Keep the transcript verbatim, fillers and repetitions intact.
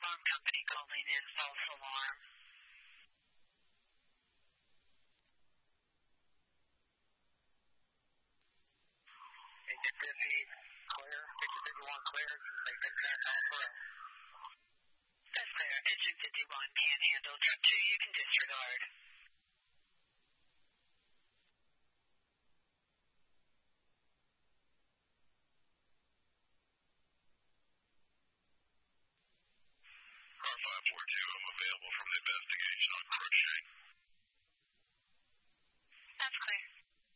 phone company calling in false alarm. Engine fifty, clear. Engine fifty-one, clear. Make that track offer. That's clear. Engine fifty-one can't handle. Truck two, you can disregard. Car five four two, I'm available from the investigation on Crookshank.